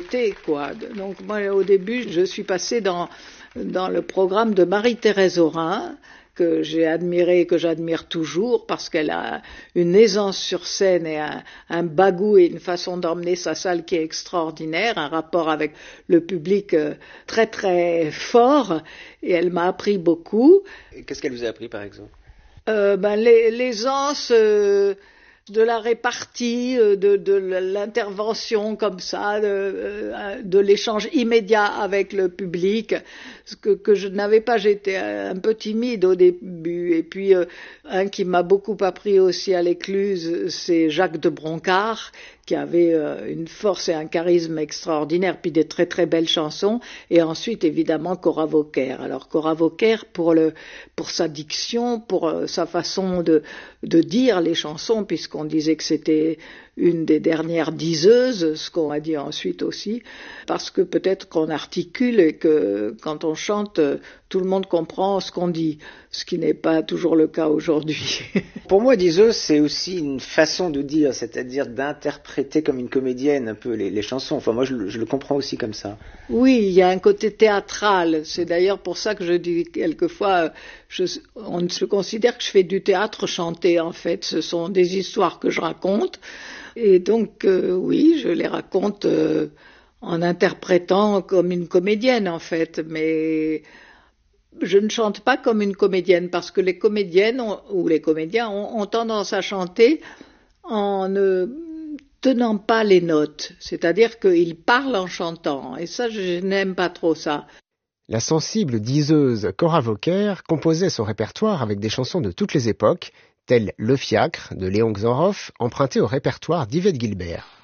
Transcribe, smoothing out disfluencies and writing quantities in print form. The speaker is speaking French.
variété, quoi. Donc moi, au début, je suis passée dans le programme de Marie-Thérèse Aurin, que j'ai admiré et que j'admire toujours parce qu'elle a une aisance sur scène et un bagou et une façon d'emmener sa salle qui est extraordinaire, un rapport avec le public très très fort, et elle m'a appris beaucoup. Et qu'est-ce qu'elle vous a appris par exemple? L'aisance de la répartie, de l'intervention comme ça, de l'échange immédiat avec le public, ce que je n'avais pas. J'étais un peu timide au début. Et puis, un qui m'a beaucoup appris aussi à l'Écluse, c'est Jacques de Broncard, qui avait une force et un charisme extraordinaire, puis des très très belles chansons. Et ensuite, évidemment, Cora Vauquer. Alors, Cora Vauquer, pour sa diction, pour sa façon de dire les chansons, puisqu'on disait que c'était une des dernières diseuses, ce qu'on a dit ensuite aussi, parce que peut-être qu'on articule et que quand on chante, tout le monde comprend ce qu'on dit, ce qui n'est pas toujours le cas aujourd'hui. Pour moi, diseuse, c'est aussi une façon de dire, c'est-à-dire d'interpréter comme une comédienne un peu les chansons. Enfin, moi, je le comprends aussi comme ça. Oui, il y a un côté théâtral. C'est d'ailleurs pour ça que je dis quelquefois, on se considère que je fais du théâtre chanté, en fait. Ce sont des histoires que je raconte. Et donc, oui, je les raconte en interprétant comme une comédienne, en fait. Mais je ne chante pas comme une comédienne, parce que les comédiennes ou les comédiens ont tendance à chanter en ne tenant pas les notes. C'est-à-dire qu'ils parlent en chantant. Et ça, je n'aime pas trop ça. La sensible diseuse Cora Vauquer composait son répertoire avec des chansons de toutes les époques, telles Le Fiacre de Léon Xanroff, emprunté au répertoire d'Yvette Guilbert.